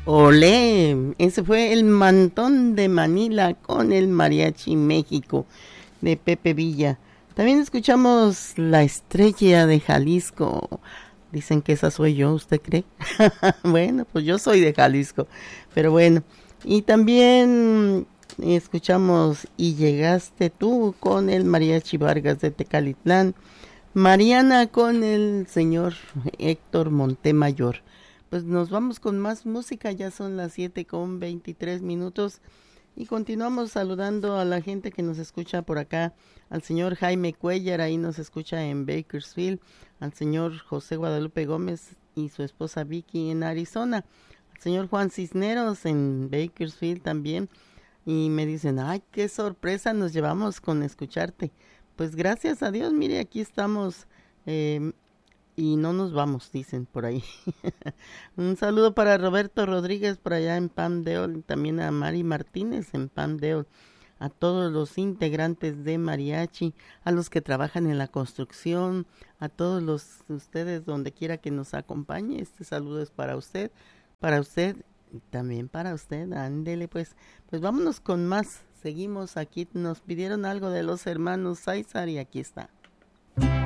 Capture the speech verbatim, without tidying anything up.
Olé, ese fue el Mantón de Manila con el Mariachi México de Pepe Villa. También escuchamos La Estrella de Jalisco. Dicen que esa soy yo, ¿usted cree? Bueno, pues yo soy de Jalisco, pero bueno. Y también escuchamos Y Llegaste Tú con el Mariachi Vargas de Tecalitlán. Mariana con el señor Héctor Montemayor. Pues nos vamos con más música, ya son las siete con veintitrés minutos y continuamos saludando a la gente que nos escucha por acá, al señor Jaime Cuellar, ahí nos escucha en Bakersfield, al señor José Guadalupe Gómez y su esposa Vicky en Arizona, al señor Juan Cisneros en Bakersfield también, y me dicen, ay, qué sorpresa nos llevamos con escucharte. Pues gracias a Dios, mire, aquí estamos eh, y no nos vamos, dicen por ahí. Un saludo para Roberto Rodríguez por allá en Palmdale, también a Mari Martínez en Palmdale, a todos los integrantes de Mariachi, a los que trabajan en la construcción, a todos los ustedes donde quiera que nos acompañe. Este saludo es para usted, para usted y también para usted. Ándele pues, pues vámonos con más. Seguimos aquí, nos pidieron algo de los hermanos César y aquí está.